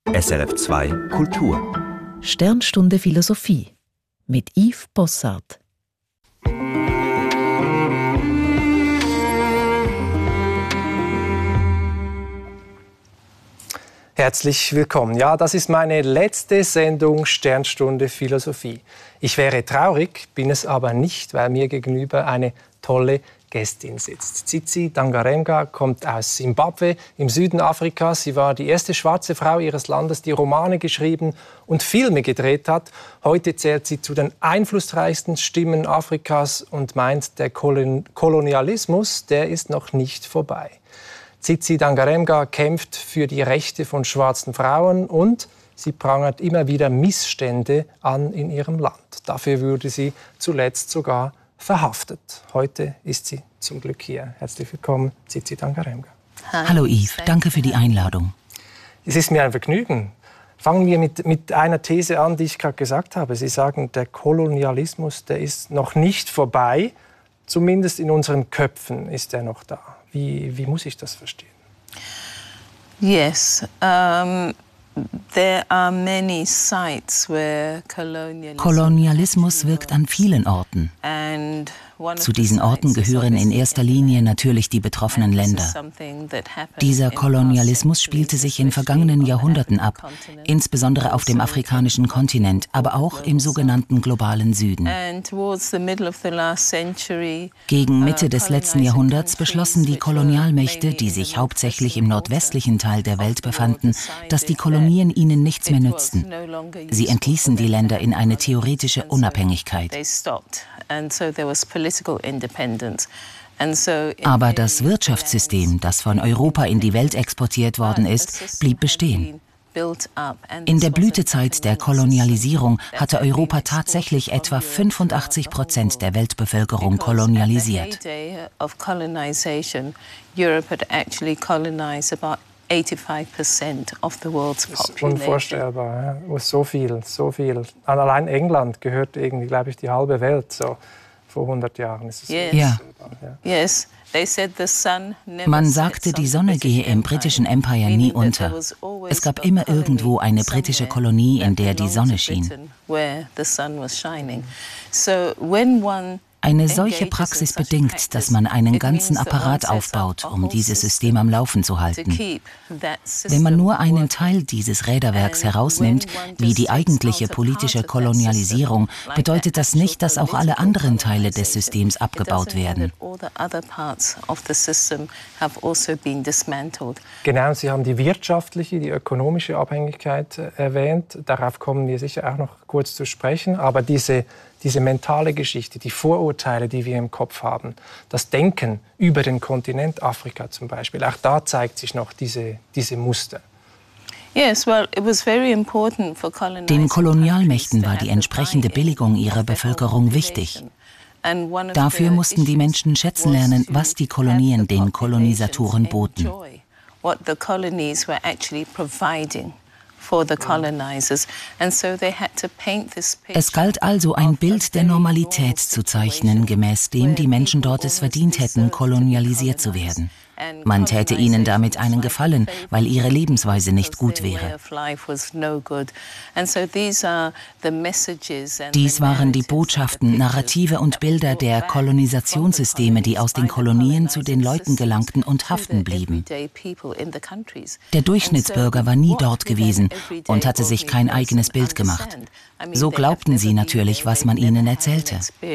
SRF 2 Kultur. Sternstunde Philosophie mit Yves Bossart. Herzlich willkommen. Ja, das ist meine letzte Sendung Sternstunde Philosophie. Ich wäre traurig, bin es aber nicht, weil mir gegenüber eine tolle Gästin sitzt. Tsitsi Dangarembga kommt aus Simbabwe im Süden Afrikas. Sie war die erste schwarze Frau ihres Landes, die Romane geschrieben und Filme gedreht hat. Heute zählt sie zu den einflussreichsten Stimmen Afrikas und meint, der Kolonialismus, der ist noch nicht vorbei. Tsitsi Dangarembga kämpft für die Rechte von schwarzen Frauen und sie prangert immer wieder Missstände an in ihrem Land. Dafür wurde sie zuletzt sogar verhaftet. Heute ist sie zum Glück hier. Herzlich willkommen, Tsitsi Dangarembga. Hallo Yves, danke für die Einladung. Es ist mir ein Vergnügen. Fangen wir mit einer These an, die ich gerade gesagt habe. Sie sagen, der Kolonialismus, der ist noch nicht vorbei. Zumindest in unseren Köpfen ist er noch da. Wie muss ich das verstehen? Yes. There are many sites where Kolonialismus wirkt an vielen Orten. Zu diesen Orten gehören in erster Linie natürlich die betroffenen Länder. Dieser Kolonialismus spielte sich in vergangenen Jahrhunderten ab, insbesondere auf dem afrikanischen Kontinent, aber auch im sogenannten globalen Süden. Gegen Mitte des letzten Jahrhunderts beschlossen die Kolonialmächte, die sich hauptsächlich im nordwestlichen Teil der Welt befanden, dass die Kolonien ihnen nichts mehr nützten. Sie entließen die Länder in eine theoretische Unabhängigkeit. Aber das Wirtschaftssystem, das von Europa in die Welt exportiert worden ist, blieb bestehen. In der Blütezeit der Kolonialisierung hatte Europa tatsächlich etwa 85% der Weltbevölkerung kolonialisiert. 85% of the world's population. Das ist unvorstellbar, ja? So viel. Allein England gehört irgendwie, glaube ich, die halbe Welt. So vor 100 Jahren ist es. Yes. Ja. Yes. They said the sun never Man sets sagte, die on the Sonne British gehe im britischen Empire nie unter. Es gab immer irgendwo eine britische Kolonie, in der die Sonne schien. Eine solche Praxis bedingt, dass man einen ganzen Apparat aufbaut, um dieses System am Laufen zu halten. Wenn man nur einen Teil dieses Räderwerks herausnimmt, wie die eigentliche politische Kolonialisierung, bedeutet das nicht, dass auch alle anderen Teile des Systems abgebaut werden. Genau, Sie haben die wirtschaftliche, die ökonomische Abhängigkeit erwähnt. Darauf kommen wir sicher auch noch kurz zu sprechen. Aber diese mentale Geschichte, die Vorurteile, die wir im Kopf haben, das Denken über den Kontinent Afrika zum Beispiel, auch da zeigt sich noch diese Muster. Den Kolonialmächten war die entsprechende Billigung ihrer Bevölkerung wichtig. Dafür mussten die Menschen schätzen lernen, was die Kolonien den Kolonisatoren boten. Es galt also, ein Bild der Normalität zu zeichnen, gemäß dem die Menschen dort es verdient hätten, kolonialisiert zu werden. Man täte ihnen damit einen Gefallen, weil ihre Lebensweise nicht gut wäre. Dies waren die Botschaften, Narrative und Bilder der Kolonisationssysteme, die aus den Kolonien zu den Leuten gelangten und haften blieben. Der Durchschnittsbürger war nie dort gewesen und hatte sich kein eigenes Bild gemacht. So glaubten sie natürlich, was man ihnen erzählte.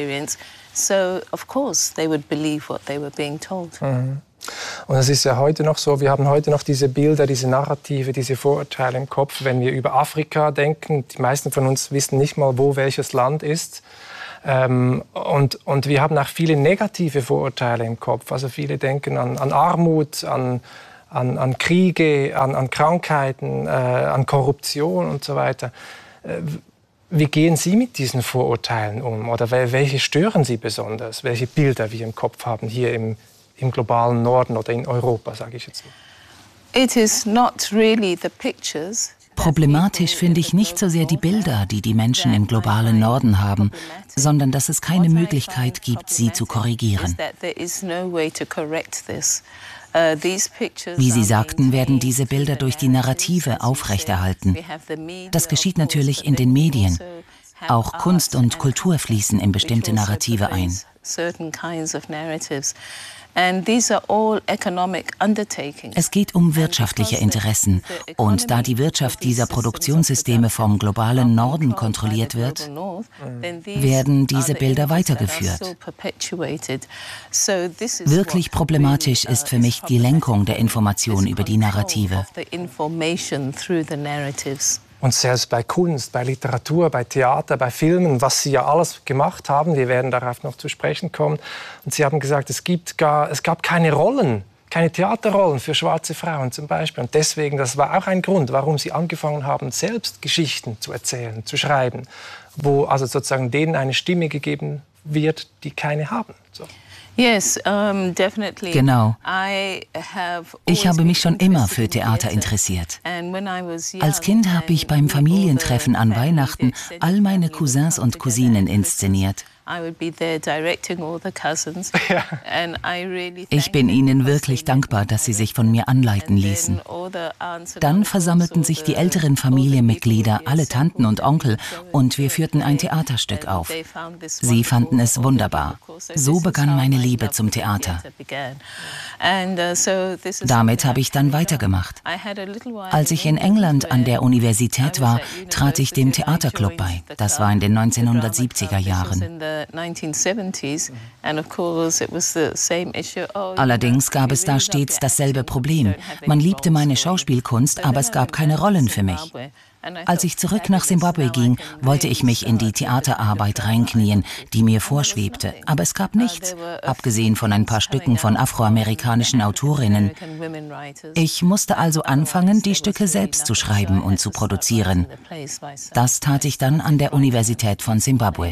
Und es ist ja heute noch so, wir haben heute noch diese Bilder, diese Narrative, diese Vorurteile im Kopf, wenn wir über Afrika denken. Die meisten von uns wissen nicht mal, wo welches Land ist. Und wir haben auch viele negative Vorurteile im Kopf. Also viele denken an Armut, an Kriege, an Krankheiten, an Korruption und so weiter. Wie gehen Sie mit diesen Vorurteilen um? Oder welche stören Sie besonders? Welche Bilder wir im Kopf haben hier im globalen Norden oder in Europa, sage ich jetzt mal? Problematisch finde ich nicht so sehr die Bilder, die die Menschen im globalen Norden haben, sondern dass es keine Möglichkeit gibt, sie zu korrigieren. Wie Sie sagten, werden diese Bilder durch die Narrative aufrechterhalten. Das geschieht natürlich in den Medien. Auch Kunst und Kultur fließen in bestimmte Narrative ein. Es geht um wirtschaftliche Interessen. Und da die Wirtschaft dieser Produktionssysteme vom globalen Norden kontrolliert wird, werden diese Bilder weitergeführt. Wirklich problematisch ist für mich die Lenkung der Information über die Narrative. Und selbst bei Kunst, bei Literatur, bei Theater, bei Filmen, was Sie ja alles gemacht haben, wir werden darauf noch zu sprechen kommen. Und Sie haben gesagt, es gab keine Rollen, keine Theaterrollen für schwarze Frauen zum Beispiel. Und deswegen, das war auch ein Grund, warum Sie angefangen haben, selbst Geschichten zu erzählen, zu schreiben, wo also sozusagen denen eine Stimme gegeben wird, die keine haben. So. Genau. Ich habe mich schon immer für Theater interessiert. Als Kind habe ich beim Familientreffen an Weihnachten all meine Cousins und Cousinen inszeniert. Ich bin ihnen wirklich dankbar, dass sie sich von mir anleiten ließen. Dann versammelten sich die älteren Familienmitglieder, alle Tanten und Onkel, und wir führten ein Theaterstück auf. Sie fanden es wunderbar. So begann meine Liebe zum Theater. Damit habe ich dann weitergemacht. Als ich in England an der Universität war, trat ich dem Theaterclub bei. Das war in den 1970er Jahren. Allerdings gab es da stets dasselbe Problem. Man liebte meine Schauspielkunst, aber es gab keine Rollen für mich. Als ich zurück nach Simbabwe ging, wollte ich mich in die Theaterarbeit reinknien, die mir vorschwebte. Aber es gab nichts, abgesehen von ein paar Stücken von afroamerikanischen Autorinnen. Ich musste also anfangen, die Stücke selbst zu schreiben und zu produzieren. Das tat ich dann an der Universität von Simbabwe.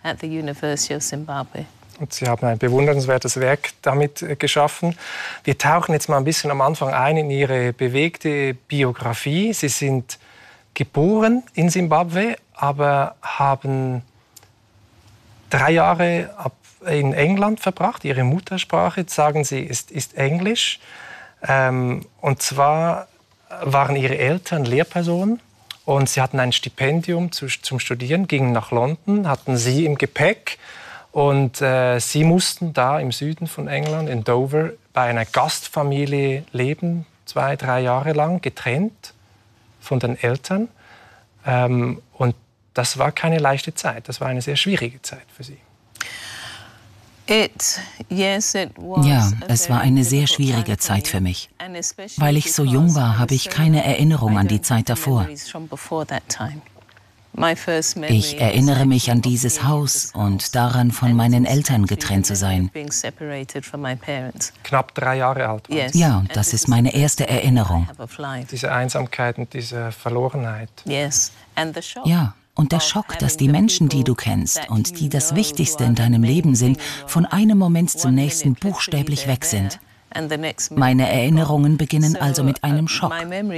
Und Sie haben ein bewundernswertes Werk damit geschaffen. Wir tauchen jetzt mal ein bisschen am Anfang ein in Ihre bewegte Biografie. Sie sind geboren in Simbabwe, aber haben 3 Jahre in England verbracht. Ihre Muttersprache, sagen Sie, ist Englisch. Und zwar waren Ihre Eltern Lehrpersonen und Sie hatten ein Stipendium zum Studieren, gingen nach London, hatten Sie im Gepäck. Und Sie mussten da im Süden von England, in Dover, bei einer Gastfamilie leben, 2, 3 Jahre lang, getrennt von den Eltern. Und das war keine leichte Zeit, das war eine sehr schwierige Zeit für Sie. Ja, es war eine sehr schwierige Zeit für mich. Weil ich so jung war, habe ich keine Erinnerung an die Zeit davor. Ich erinnere mich an dieses Haus und daran, von meinen Eltern getrennt zu sein. Knapp 3 Jahre alt waren Sie. Ja, das ist meine erste Erinnerung. Diese Einsamkeit und diese Verlorenheit. Ja, und der Schock, dass die Menschen, die du kennst und die das Wichtigste in deinem Leben sind, von einem Moment zum nächsten buchstäblich weg sind. Meine Erinnerungen beginnen also mit einem Schock.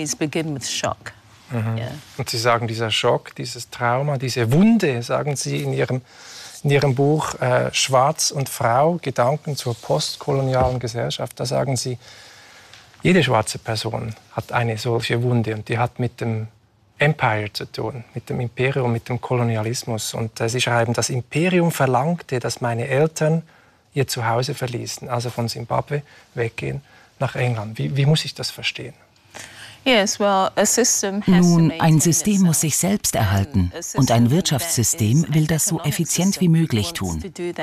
Und Sie sagen, dieser Schock, dieses Trauma, diese Wunde, sagen Sie in Ihrem Buch Schwarz und Frau, Gedanken zur postkolonialen Gesellschaft, da sagen Sie, jede schwarze Person hat eine solche Wunde und die hat mit dem Empire zu tun, mit dem Imperium, mit dem Kolonialismus. Und Sie schreiben, das Imperium verlangte, dass meine Eltern ihr Zuhause verließen, also von Simbabwe weggehen nach England. Wie muss ich das verstehen? Nun, ein System muss sich selbst erhalten und ein Wirtschaftssystem will das so effizient wie möglich tun.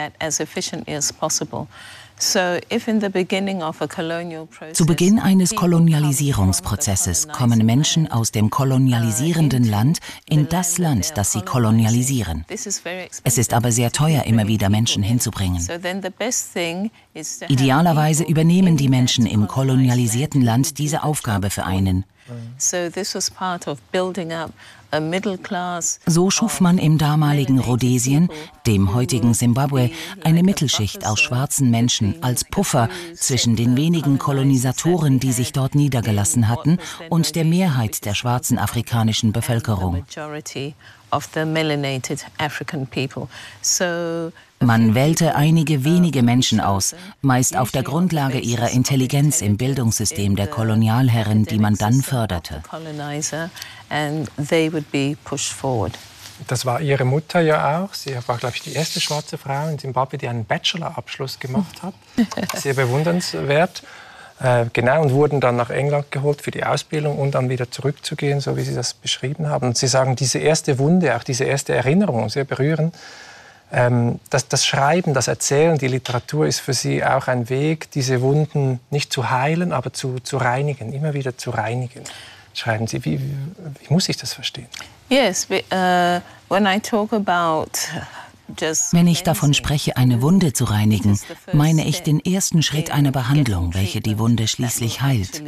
Zu Beginn eines Kolonialisierungsprozesses kommen Menschen aus dem kolonialisierenden Land in das Land, das sie kolonialisieren. Es ist aber sehr teuer, immer wieder Menschen hinzubringen. Idealerweise übernehmen die Menschen im kolonialisierten Land diese Aufgabe für einen. So schuf man im damaligen Rhodesien, dem heutigen Simbabwe, eine Mittelschicht aus schwarzen Menschen als Puffer zwischen den wenigen Kolonisatoren, die sich dort niedergelassen hatten, und der Mehrheit der schwarzen afrikanischen Bevölkerung. Man wählte einige wenige Menschen aus, meist auf der Grundlage ihrer Intelligenz im Bildungssystem der Kolonialherren, die man dann förderte. Das war Ihre Mutter ja auch. Sie war, glaube ich, die erste schwarze Frau in Simbabwe, die einen Bachelorabschluss gemacht hat. Sehr bewundernswert. Genau, und wurden dann nach England geholt für die Ausbildung und dann wieder zurückzugehen, so wie Sie das beschrieben haben. Und Sie sagen, diese erste Wunde, auch diese erste Erinnerung, sehr berührend, das Schreiben, das Erzählen, die Literatur ist für Sie auch ein Weg, diese Wunden nicht zu heilen, aber zu reinigen, immer wieder zu reinigen. Schreiben Sie, wie muss ich das verstehen? Yes, when I talk about Wenn ich davon spreche, eine Wunde zu reinigen, meine ich den ersten Schritt einer Behandlung, welche die Wunde schließlich heilt.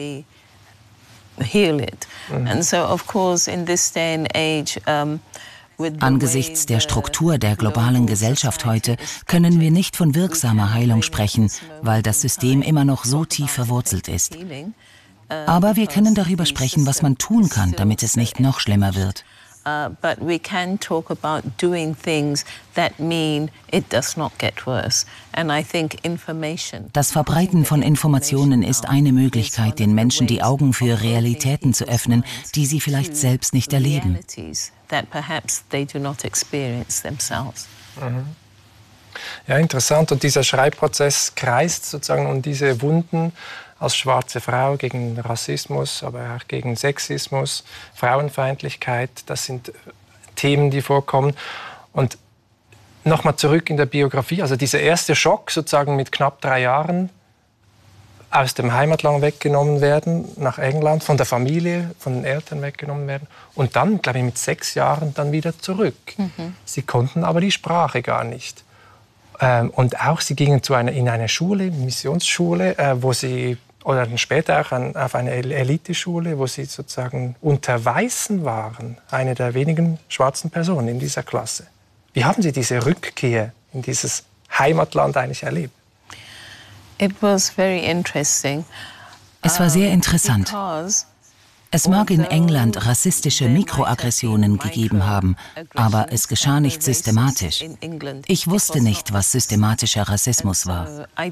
Angesichts der Struktur der globalen Gesellschaft heute können wir nicht von wirksamer Heilung sprechen, weil das System immer noch so tief verwurzelt ist. Aber wir können darüber sprechen, was man tun kann, damit es nicht noch schlimmer wird. But we can talk about doing things that mean it does not get worse. And I think information. Das Verbreiten von Informationen ist eine Möglichkeit, den Menschen die Augen für Realitäten zu öffnen, die sie vielleicht selbst nicht erleben. That perhaps they do not experience themselves. Ja, interessant. Und dieser Schreibprozess kreist sozusagen um diese Wunden als schwarze Frau gegen Rassismus, aber auch gegen Sexismus, Frauenfeindlichkeit. Das sind Themen, die vorkommen. Und nochmal zurück in der Biografie. Also dieser erste Schock sozusagen mit knapp 3 Jahren aus dem Heimatland weggenommen werden, nach England, von der Familie, von den Eltern weggenommen werden. Und dann, glaube ich, mit 6 Jahren dann wieder zurück. Sie konnten aber die Sprache gar nicht. Und auch sie gingen in eine Schule, Missionsschule, wo sie, oder dann später auch auf eine Eliteschule, wo sie sozusagen unter Weißen waren, eine der wenigen schwarzen Personen in dieser Klasse. Wie haben Sie diese Rückkehr in dieses Heimatland eigentlich erlebt? It was very interesting. Es war sehr interessant. Es mag in England rassistische Mikroaggressionen gegeben haben, aber es geschah nicht systematisch. Ich wusste nicht, was systematischer Rassismus war.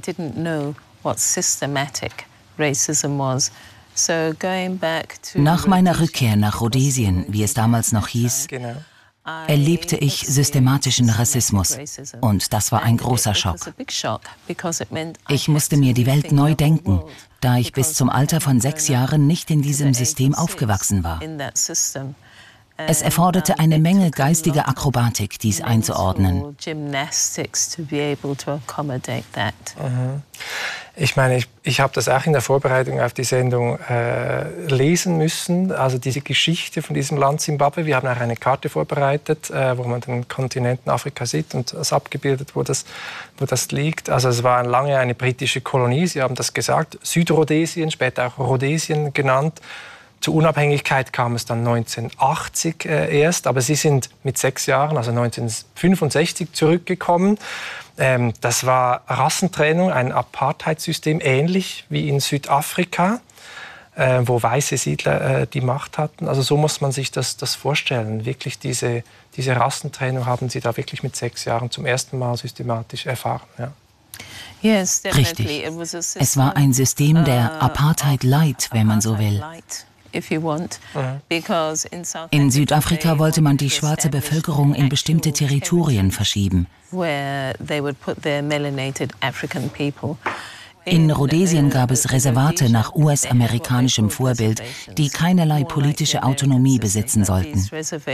Nach meiner Rückkehr nach Rhodesien, wie es damals noch hieß, erlebte ich systematischen Rassismus. Und das war ein großer Schock. Ich musste mir die Welt neu denken, da ich bis zum Alter von 6 Jahren nicht in diesem System aufgewachsen war. Es erforderte eine Menge geistiger Akrobatik, dies einzuordnen. Ich meine, ich habe das auch in der Vorbereitung auf die Sendung lesen müssen, also diese Geschichte von diesem Land Simbabwe. Wir haben auch eine Karte vorbereitet, wo man den Kontinenten Afrika sieht und es abgebildet, wo das liegt. Also es war lange eine britische Kolonie, Sie haben das gesagt, Südrhodesien, später auch Rhodesien genannt. Zur Unabhängigkeit kam es dann 1980 erst, aber Sie sind mit 6 Jahren, also 1965, zurückgekommen. Das war Rassentrennung, ein Apartheidssystem, ähnlich wie in Südafrika, wo weiße Siedler die Macht hatten. Also so muss man sich das vorstellen. Wirklich diese Rassentrennung haben Sie da wirklich mit 6 Jahren zum ersten Mal systematisch erfahren. Ja. Richtig. Es war ein System der Apartheid-Light, wenn man so will. In Südafrika wollte man die schwarze Bevölkerung in bestimmte Territorien verschieben. In Rhodesien gab es Reservate nach US-amerikanischem Vorbild, die keinerlei politische Autonomie besitzen sollten.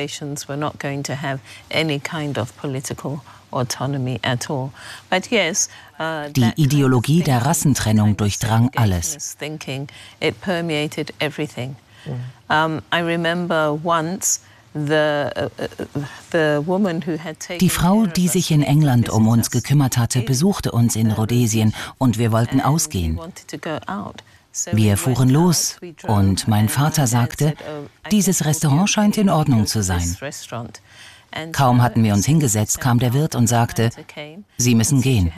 Die Ideologie der Rassentrennung durchdrang alles. Die Frau, die sich in England um uns gekümmert hatte, besuchte uns in Rhodesien und wir wollten ausgehen. Wir fuhren los und mein Vater sagte, dieses Restaurant scheint in Ordnung zu sein. Kaum hatten wir uns hingesetzt, kam der Wirt und sagte, Sie müssen gehen.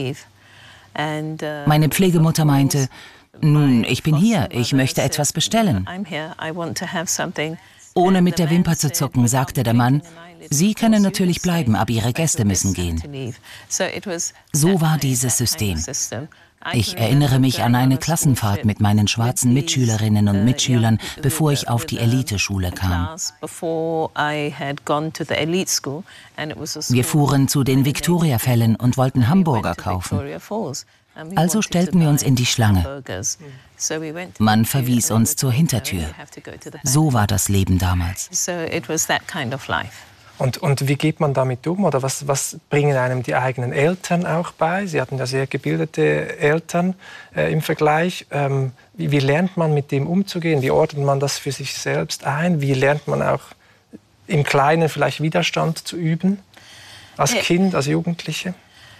Meine Pflegemutter meinte, nun, ich bin hier, ich möchte etwas bestellen. Ohne mit der Wimper zu zucken, sagte der Mann, Sie können natürlich bleiben, aber Ihre Gäste müssen gehen. So war dieses System. Ich erinnere mich an eine Klassenfahrt mit meinen schwarzen Mitschülerinnen und Mitschülern, bevor ich auf die Eliteschule kam. Wir fuhren zu den Victoria-Fällen und wollten Hamburger kaufen. Also stellten wir uns in die Schlange. Man verwies uns zur Hintertür. So war das Leben damals. Und wie geht man damit um? Oder was bringen einem die eigenen Eltern auch bei? Sie hatten ja sehr gebildete Eltern im Vergleich. Wie lernt man mit dem umzugehen? Wie ordnet man das für sich selbst ein? Wie lernt man auch im Kleinen vielleicht Widerstand zu üben? Als Kind, als Jugendliche?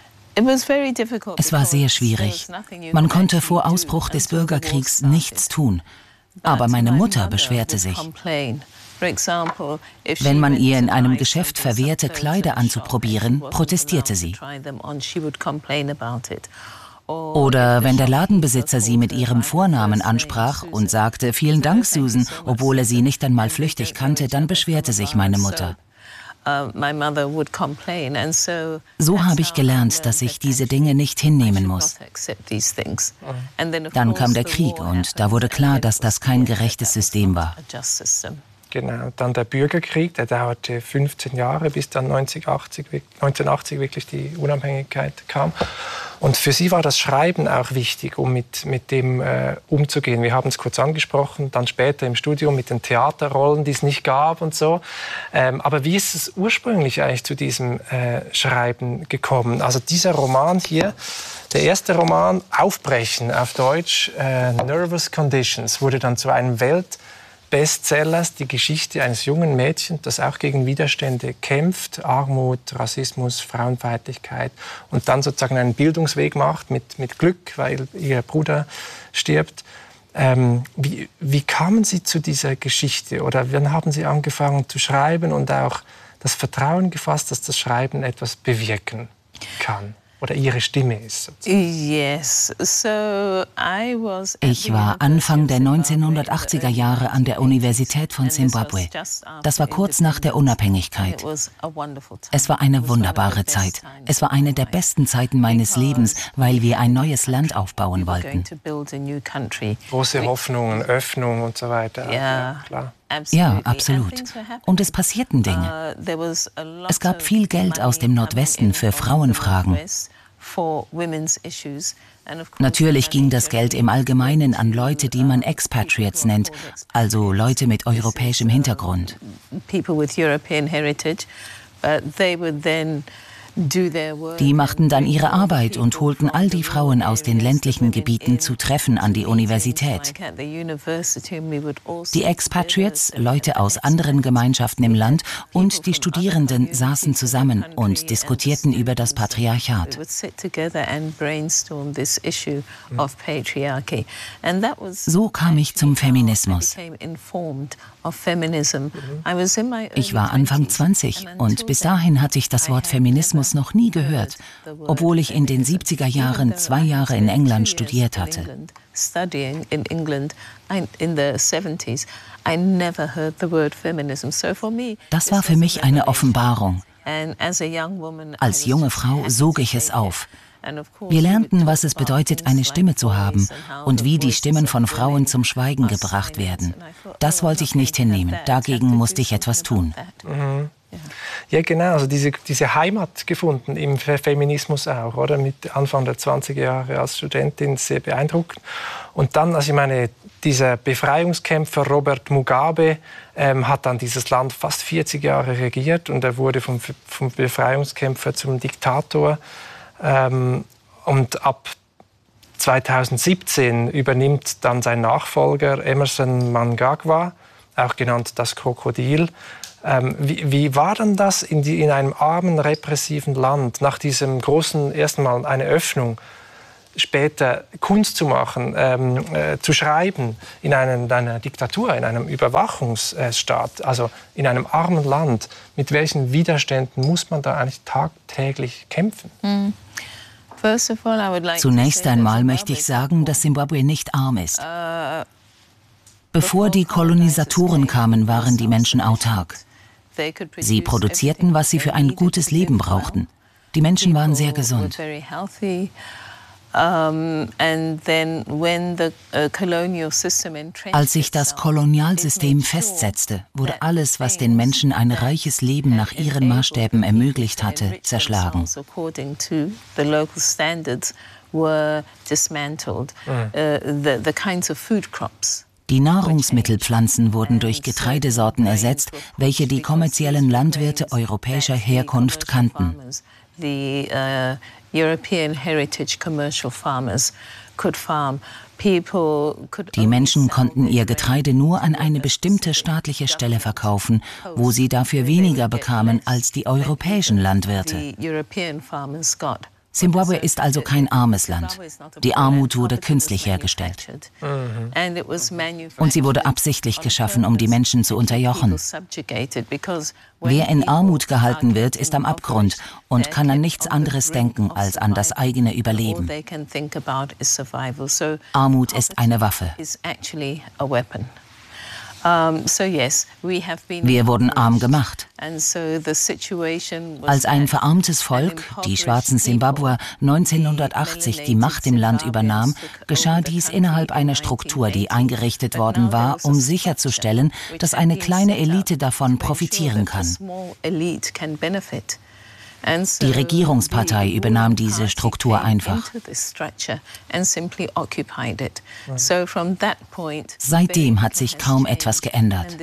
Es war sehr schwierig. Man konnte vor Ausbruch des Bürgerkriegs nichts tun. Aber meine Mutter beschwerte sich. Wenn man ihr in einem Geschäft verwehrte, Kleider anzuprobieren, protestierte sie. Oder wenn der Ladenbesitzer sie mit ihrem Vornamen ansprach und sagte, vielen Dank, Susan, obwohl er sie nicht einmal flüchtig kannte, dann beschwerte sich meine Mutter. So habe ich gelernt, dass ich diese Dinge nicht hinnehmen muss. Dann kam der Krieg und da wurde klar, dass das kein gerechtes System war. Genau, dann der Bürgerkrieg, der dauerte 15 Jahre, bis dann 1980 wirklich die Unabhängigkeit kam. Und für Sie war das Schreiben auch wichtig, um mit dem umzugehen. Wir haben es kurz angesprochen, dann später im Studium mit den Theaterrollen, die es nicht gab und so. Aber wie ist es ursprünglich eigentlich zu diesem Schreiben gekommen? Also dieser Roman hier, der erste Roman, Aufbrechen auf Deutsch, Nervous Conditions, wurde dann zu einem Bestseller, die Geschichte eines jungen Mädchens, das auch gegen Widerstände kämpft, Armut, Rassismus, Frauenfeindlichkeit und dann sozusagen einen Bildungsweg macht mit Glück, weil ihr Bruder stirbt. Wie kamen Sie zu dieser Geschichte oder wann haben Sie angefangen zu schreiben und auch das Vertrauen gefasst, dass das Schreiben etwas bewirken kann? Oder Ihre Stimme ist. Ich war Anfang der 1980er Jahre an der Universität von Zimbabwe. Das war kurz nach der Unabhängigkeit. Es war eine wunderbare Zeit. Es war eine der besten Zeiten meines Lebens, weil wir ein neues Land aufbauen wollten. Große Hoffnungen, Öffnung und so weiter. Ja, klar. Ja, absolut. Und es passierten Dinge. Es gab viel Geld aus dem Nordwesten für Frauenfragen. Natürlich ging das Geld im Allgemeinen an Leute, die man Expatriates nennt, also Leute mit europäischem Hintergrund. Die machten dann ihre Arbeit und holten all die Frauen aus den ländlichen Gebieten zu Treffen an die Universität. Die Expatriates, Leute aus anderen Gemeinschaften im Land und die Studierenden saßen zusammen und diskutierten über das Patriarchat. So kam ich zum Feminismus. Ich war Anfang 20 und bis dahin hatte ich das Wort Feminismus noch nie gehört, obwohl ich in den 70er Jahren 2 Jahre in England studiert hatte. Das war für mich eine Offenbarung. Als junge Frau sog ich es auf. Wir lernten, was es bedeutet, eine Stimme zu haben und wie die Stimmen von Frauen zum Schweigen gebracht werden. Das wollte ich nicht hinnehmen. Dagegen musste ich etwas tun. Ja, genau. Also diese Heimat gefunden im Feminismus auch, oder? Mit Anfang der 20er Jahre als Studentin, sehr beeindruckend. Und dann, also ich meine, dieser Befreiungskämpfer Robert Mugabe hat dann dieses Land fast 40 Jahre regiert und er wurde vom Befreiungskämpfer zum Diktator. Und ab 2017 übernimmt dann sein Nachfolger Emmerson Mnangagwa, auch genannt das Krokodil. Wie war denn das in einem armen, repressiven Land, nach diesem großen, ersten Mal eine Öffnung, später Kunst zu machen, zu schreiben in einer Diktatur, in einem Überwachungsstaat, also in einem armen Land? Mit welchen Widerständen muss man da eigentlich tagtäglich kämpfen? Zunächst einmal möchte ich sagen, dass Simbabwe nicht arm ist. Bevor die Kolonisatoren kamen, waren die Menschen autark. Sie produzierten, was sie für ein gutes Leben brauchten. Die Menschen waren sehr gesund. Als sich das Kolonialsystem festsetzte, wurde alles, was den Menschen ein reiches Leben nach ihren Maßstäben ermöglicht hatte, zerschlagen. Die Nahrungsmittelpflanzen wurden durch Getreidesorten ersetzt, welche die kommerziellen Landwirte europäischer Herkunft kannten. Die Menschen konnten ihr Getreide nur an eine bestimmte staatliche Stelle verkaufen, wo sie dafür weniger bekamen als die europäischen Landwirte. Simbabwe ist also kein armes Land. Die Armut wurde künstlich hergestellt. Und sie wurde absichtlich geschaffen, um die Menschen zu unterjochen. Wer in Armut gehalten wird, ist am Abgrund und kann an nichts anderes denken als an das eigene Überleben. Armut ist eine Waffe. Wir wurden arm gemacht. Als ein verarmtes Volk, die schwarzen Simbabwer, 1980 die Macht im Land übernahm, geschah dies innerhalb einer Struktur, die eingerichtet worden war, um sicherzustellen, dass eine kleine Elite davon profitieren kann. Die Regierungspartei übernahm diese Struktur einfach. Seitdem hat sich kaum etwas geändert.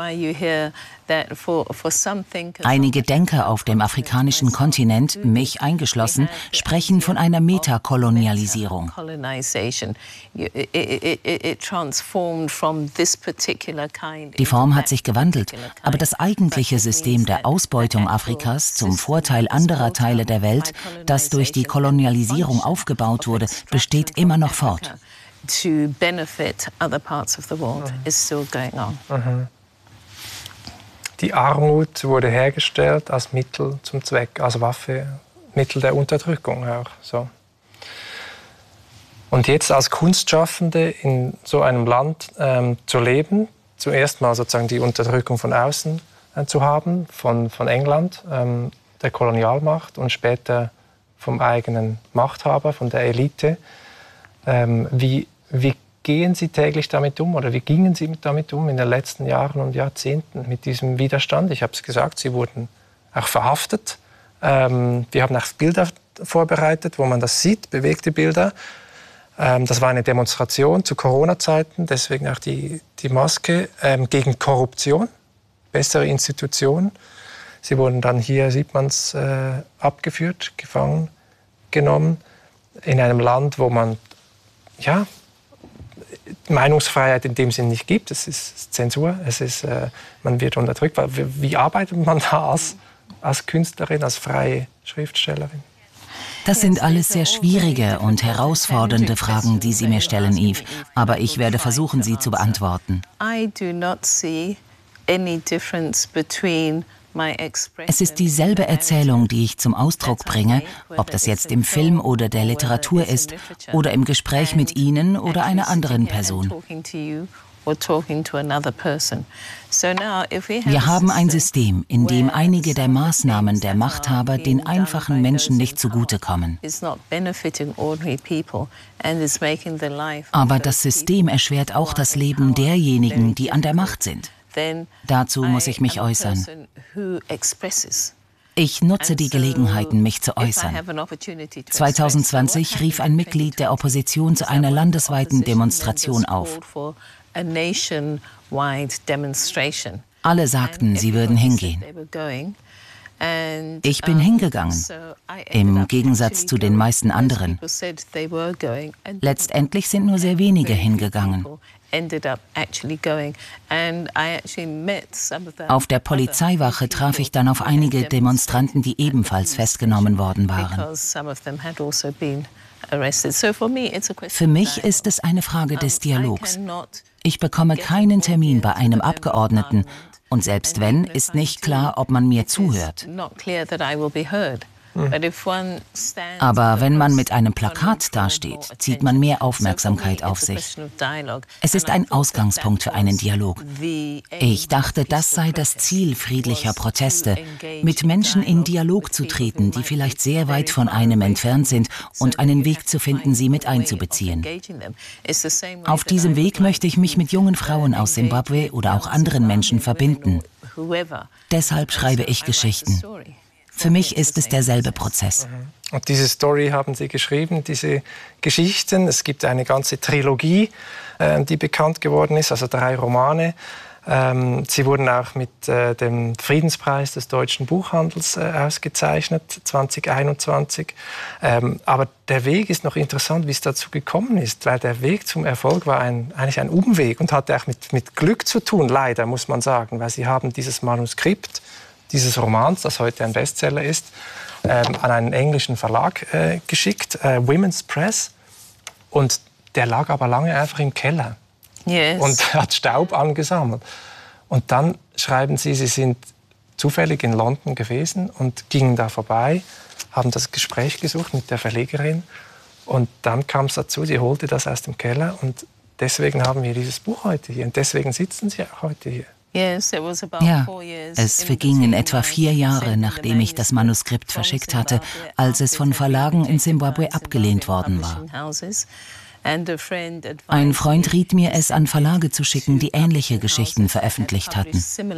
Einige Denker auf dem afrikanischen Kontinent, mich eingeschlossen, sprechen von einer Metakolonialisierung. Die Form hat sich gewandelt, aber das eigentliche System der Ausbeutung Afrikas zum Vorteil anderer Teile der Welt, das durch die Kolonialisierung aufgebaut wurde, besteht immer noch fort. Die Armut wurde hergestellt als Mittel zum Zweck, als Waffe, Mittel der Unterdrückung auch. So. Und jetzt als Kunstschaffende in so einem Land zu leben, zuerst mal sozusagen die Unterdrückung von außen zu haben, von England, der Kolonialmacht und später vom eigenen Machthaber, von der Elite. Wie gehen Sie täglich damit um oder wie gingen Sie damit um in den letzten Jahren und Jahrzehnten mit diesem Widerstand? Ich habe es gesagt, Sie wurden auch verhaftet. Wir haben auch Bilder vorbereitet, wo man das sieht, bewegte Bilder. Das war eine Demonstration zu Corona-Zeiten, deswegen auch die Maske gegen Korruption, bessere Institutionen. Sie wurden dann hier, sieht man es, abgeführt, gefangen genommen, in einem Land, wo man Meinungsfreiheit in dem Sinn nicht gibt. Es ist Zensur, man wird unterdrückt. Wie arbeitet man da als Künstlerin, als freie Schriftstellerin? Das sind alles sehr schwierige und herausfordernde Fragen, die Sie mir stellen, Yves. Aber ich werde versuchen, sie zu beantworten. Es ist dieselbe Erzählung, die ich zum Ausdruck bringe, ob das jetzt im Film oder der Literatur ist oder im Gespräch mit Ihnen oder einer anderen Person. Wir haben ein System, in dem einige der Maßnahmen der Machthaber den einfachen Menschen nicht zugutekommen. Aber das System erschwert auch das Leben derjenigen, die an der Macht sind. Dazu muss ich mich äußern. Ich nutze die Gelegenheiten, mich zu äußern. 2020 rief ein Mitglied der Opposition zu einer landesweiten Demonstration auf. Alle sagten, sie würden hingehen. Ich bin hingegangen, im Gegensatz zu den meisten anderen. Letztendlich sind nur sehr wenige hingegangen. Auf der Polizeiwache traf ich dann auf einige Demonstranten, die ebenfalls festgenommen worden waren. Für mich ist es eine Frage des Dialogs. Ich bekomme keinen Termin bei einem Abgeordneten und selbst wenn, ist nicht klar, ob man mir zuhört. Aber wenn man mit einem Plakat dasteht, zieht man mehr Aufmerksamkeit auf sich. Es ist ein Ausgangspunkt für einen Dialog. Ich dachte, das sei das Ziel friedlicher Proteste, mit Menschen in Dialog zu treten, die vielleicht sehr weit von einem entfernt sind und einen Weg zu finden, sie mit einzubeziehen. Auf diesem Weg möchte ich mich mit jungen Frauen aus Simbabwe oder auch anderen Menschen verbinden. Deshalb schreibe ich Geschichten. Für mich ist es derselbe Prozess. Und diese Story haben Sie geschrieben, diese Geschichten. Es gibt eine ganze Trilogie, die bekannt geworden ist, also 3 Romane. Sie wurden auch mit dem Friedenspreis des deutschen Buchhandels ausgezeichnet, 2021. Aber der Weg ist noch interessant, wie es dazu gekommen ist, weil der Weg zum Erfolg war eigentlich ein Umweg und hatte auch mit Glück zu tun, leider, muss man sagen, weil Sie haben dieses Manuskript dieses Romans, das heute ein Bestseller ist, an einen englischen Verlag geschickt, Women's Press. Und der lag aber lange einfach im Keller. Yes. Und hat Staub angesammelt. Und dann schreiben Sie, Sie sind zufällig in London gewesen und gingen da vorbei, haben das Gespräch gesucht mit der Verlegerin. Und dann kam es dazu, sie holte das aus dem Keller. Und deswegen haben wir dieses Buch heute hier. Und deswegen sitzen Sie auch heute hier. Ja, es vergingen etwa 4 Jahre, nachdem ich das Manuskript verschickt hatte, als es von Verlagen in Simbabwe abgelehnt worden war. Ein Freund riet mir, es an Verlage zu schicken, die ähnliche Geschichten veröffentlicht hatten.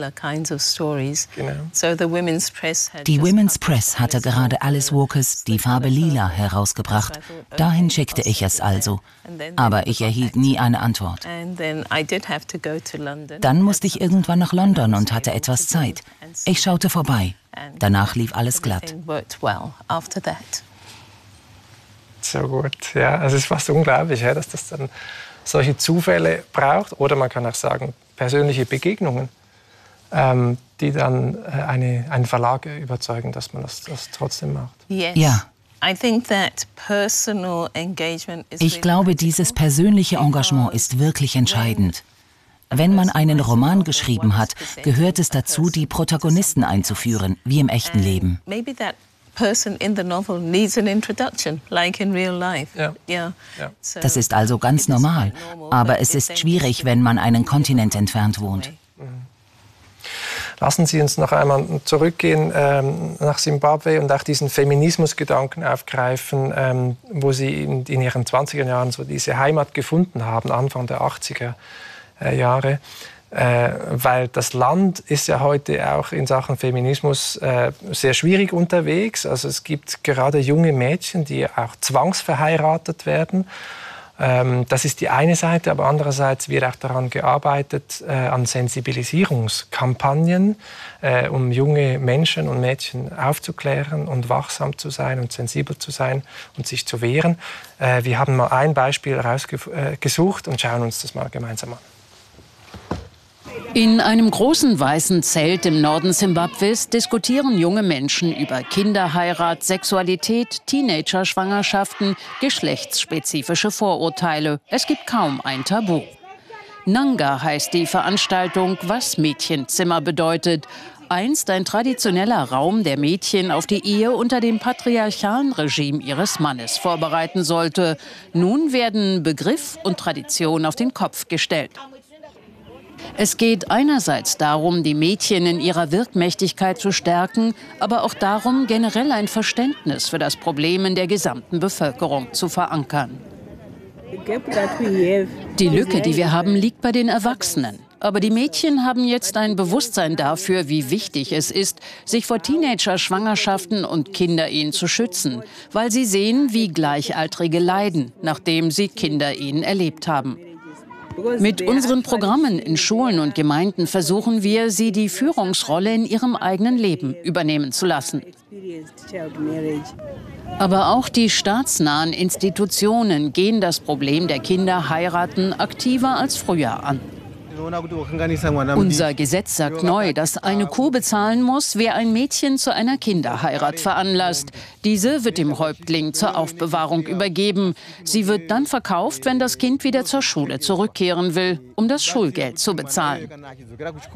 Die Women's Press hatte gerade Alice Walkers Die Farbe Lila herausgebracht. Dahin schickte ich es also. Aber ich erhielt nie eine Antwort. Dann musste ich irgendwann nach London und hatte etwas Zeit. Ich schaute vorbei. Danach lief alles glatt. So gut, ja. Also es ist fast unglaublich, ja, dass das dann solche Zufälle braucht. Oder man kann auch sagen, persönliche Begegnungen, die dann einen Verlag überzeugen, dass man das trotzdem macht. Ja. Ich glaube, dieses persönliche Engagement ist wirklich entscheidend. Wenn man einen Roman geschrieben hat, gehört es dazu, die Protagonisten einzuführen, wie im echten Leben. Das ist also ganz normal. Aber es ist schwierig, wenn man einen Kontinent entfernt wohnt. Lassen Sie uns noch einmal zurückgehen nach Simbabwe und auch diesen Feminismusgedanken aufgreifen, wo Sie in Ihren 20er Jahren so diese Heimat gefunden haben, Anfang der 80er Jahre. Weil das Land ist ja heute auch in Sachen Feminismus sehr schwierig unterwegs. Also es gibt gerade junge Mädchen, die auch zwangsverheiratet werden. Das ist die eine Seite, aber andererseits wird auch daran gearbeitet, an Sensibilisierungskampagnen, um junge Menschen und Mädchen aufzuklären und wachsam zu sein und sensibel zu sein und sich zu wehren. Wir haben mal ein Beispiel rausgesucht und schauen uns das mal gemeinsam an. In einem großen weißen Zelt im Norden Simbabwes diskutieren junge Menschen über Kinderheirat, Sexualität, Teenager-Schwangerschaften, geschlechtsspezifische Vorurteile. Es gibt kaum ein Tabu. Nanga heißt die Veranstaltung, was Mädchenzimmer bedeutet. Einst ein traditioneller Raum, der Mädchen auf die Ehe unter dem patriarchalen Regime ihres Mannes vorbereiten sollte. Nun werden Begriff und Tradition auf den Kopf gestellt. Es geht einerseits darum, die Mädchen in ihrer Wirkmächtigkeit zu stärken, aber auch darum, generell ein Verständnis für das Problem in der gesamten Bevölkerung zu verankern. Die Lücke, die wir haben, liegt bei den Erwachsenen. Aber die Mädchen haben jetzt ein Bewusstsein dafür, wie wichtig es ist, sich vor Teenager-Schwangerschaften und Kinderehen zu schützen, weil sie sehen, wie Gleichaltrige leiden, nachdem sie Kinderehen erlebt haben. Mit unseren Programmen in Schulen und Gemeinden versuchen wir, sie die Führungsrolle in ihrem eigenen Leben übernehmen zu lassen. Aber auch die staatsnahen Institutionen gehen das Problem der Kinderheiraten aktiver als früher an. Unser Gesetz sagt neu, dass eine Kuh bezahlen muss, wer ein Mädchen zu einer Kinderheirat veranlasst. Diese wird dem Häuptling zur Aufbewahrung übergeben. Sie wird dann verkauft, wenn das Kind wieder zur Schule zurückkehren will, um das Schulgeld zu bezahlen.